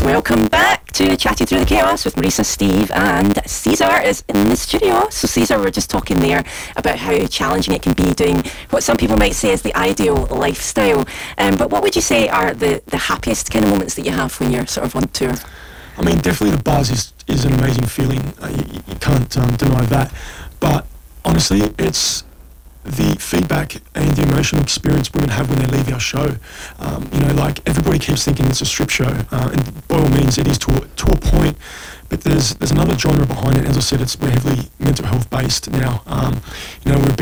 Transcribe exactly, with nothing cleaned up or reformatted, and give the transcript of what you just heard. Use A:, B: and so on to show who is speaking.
A: Welcome back to Chatting Through the Chaos with Marisa, Steve and Caesar is in the studio. So Caesar, we were just talking there about how challenging it can be doing what some people might say is the ideal lifestyle. Um, but what would you say are the, the happiest kind of moments that you have when you're sort of on tour?
B: I mean, definitely the buzz is, is an amazing feeling. Uh, you, you can't um, deny that. But honestly, it's the feedback and the emotional experience women have when they leave our show. Um, you know, like everybody keeps thinking it's a strip show, uh, and by all means it is to a, to a point, but there's there's another genre behind it. As I said, it's we're heavily mental health based now. Um, you know, we're about